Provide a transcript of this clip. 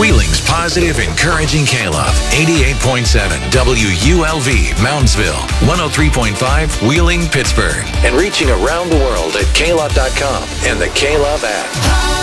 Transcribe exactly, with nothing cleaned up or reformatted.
Wheeling's positive, encouraging K-Love. eighty-eight point seven W U L V, Moundsville. one oh three point five, Wheeling, Pittsburgh. And reaching around the world at K Love dot com and the K-Love app.